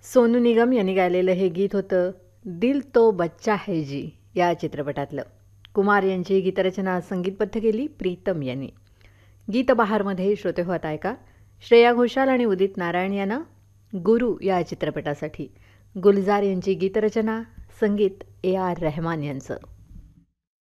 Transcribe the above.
सोनू निगम यांनी गायलेलं हे गीत होतं दिल तो बच्चा है जी या चित्रपटातलं. कुमार यांची गीतरचना संगीतबद्ध केली प्रीतम यांनी. गीतबहारमध्ये श्रोते होत आहे का श्रेया घोषाल आणि उदित नारायण यांना गुरु या चित्रपटासाठी. गुलजार यांची गीतरचना, संगीत ए आर रहमान यांचं.